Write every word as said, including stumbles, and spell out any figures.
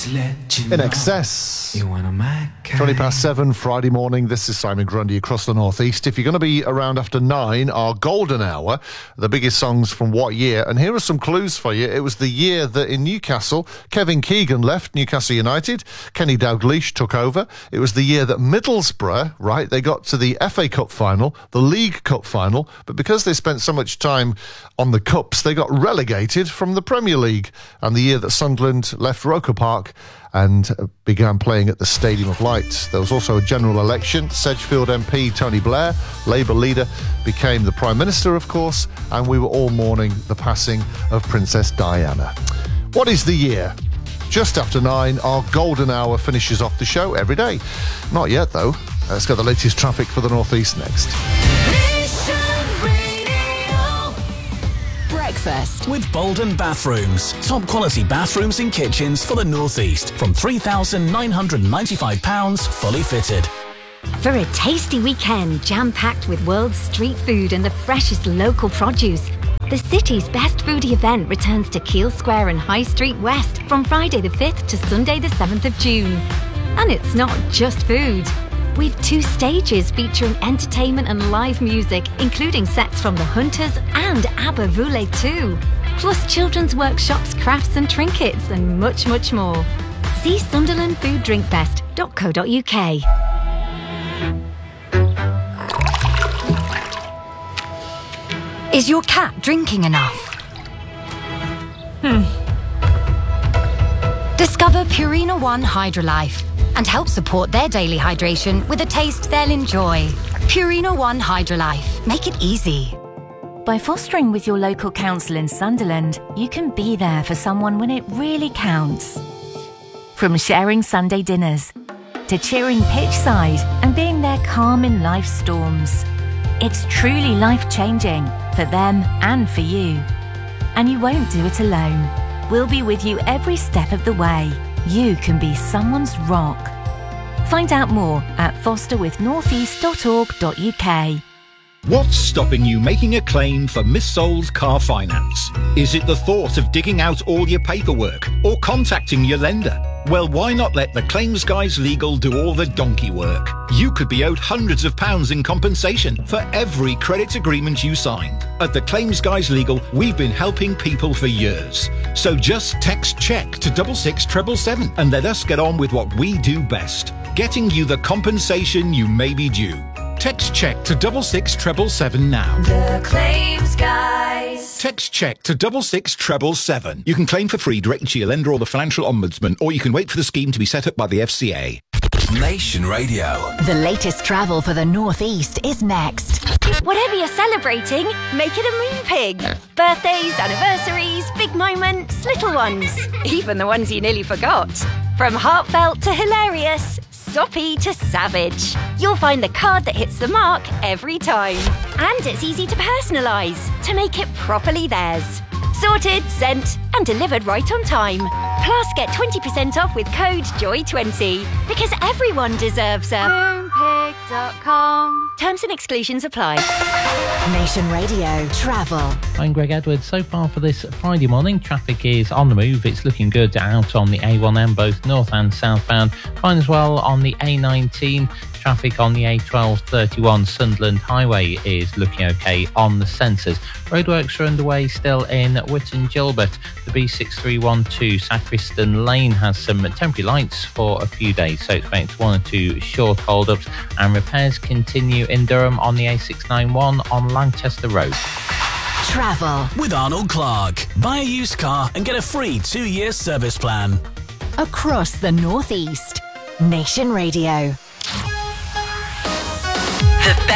In Excess. twenty past seven, Friday morning. This is Simon Grundy across the northeast. If you're going to be around after nine, our golden hour, the biggest songs from what year? And here are some clues for you. It was the year that in Newcastle, Kevin Keegan left Newcastle United. Kenny Dalglish took over. It was the year that Middlesbrough, right, they got to the F A Cup final, the League Cup final, but because they spent so much time on the cups, they got relegated from the Premier League. And the year that Sunderland left Roker Park and began playing at the Stadium of Light. There was also a general election. Sedgefield M P Tony Blair, Labour leader, became the Prime Minister, of course, and we were all mourning the passing of Princess Diana. What is the year? Just after nine, our golden hour finishes off the show every day. Not yet, though. Let's get the latest traffic for the northeast next. Breakfast with Bolden Bathrooms. Top quality bathrooms and kitchens for the North East from three thousand nine hundred ninety-five pounds fully fitted. For a tasty weekend jam-packed with world street food and the freshest local produce, the city's best foodie event returns to Keele Square and High Street West from Friday the fifth to Sunday the seventh of June. And it's not just food. We've two stages featuring entertainment and live music, including sets from The Hunters and ABBA Voulez too. Plus children's workshops, crafts and trinkets, and much, much more. See sunderland food drink fest dot co dot uk. Is your cat drinking enough? Hmm. Discover Purina One Hydrolife and help support their daily hydration with a taste they'll enjoy. Purina One Hydrolife. Make it easy. By fostering with your local council in Sunderland, you can be there for someone when it really counts. From sharing Sunday dinners to cheering pitch side and being there calm in life's storms. It's truly life-changing for them and for you. And you won't do it alone. We'll be with you every step of the way. You can be someone's rock. Find out more at foster with northeast dot org dot uk. What's stopping you making a claim for missold car finance? Is it the thought of digging out all your paperwork or contacting your lender? Well, why not let the Claims Guys Legal do all the donkey work? You could be owed hundreds of pounds in compensation for every credit agreement you signed. At the Claims Guys Legal, we've been helping people for years. So just text CHECK to double six treble seven and let us get on with what we do best, getting you the compensation you may be due. Text CHECK to double six treble seven now. The Claims Guys. Text CHECK to double six treble seven. You can claim for free directly to your lender or the Financial Ombudsman, or you can wait for the scheme to be set up by the F C A. Nation Radio. The latest travel for the North East is next. Whatever you're celebrating, make it a moon pig. Birthdays, anniversaries, big moments, little ones. Even the ones you nearly forgot. From heartfelt to hilarious, soppy to savage. You'll find the card that hits the mark every time. And it's easy to personalise to make it properly theirs. Sorted, sent and delivered right on time. Plus get twenty percent off with code joy twenty. Because everyone deserves a moon pig dot com. Terms and exclusions apply. Nation Radio Travel. I'm Greg Edwards. So far for this Friday morning, traffic is on the move. It's looking good out on the A one M, both north and southbound. Fine as well on the A nineteen. Traffic on the A twelve thirty-one Sunderland Highway is looking okay on the sensors. Roadworks are underway still in Witton Gilbert. The B six three one two Sacriston Lane has some temporary lights for a few days, so expect one or two short hold-ups, and repairs continue in Durham on the A six ninety-one on Lanchester Road. Travel with Arnold Clark. Buy a used car and get a free two-year service plan. Across the North East. Nation Radio. The best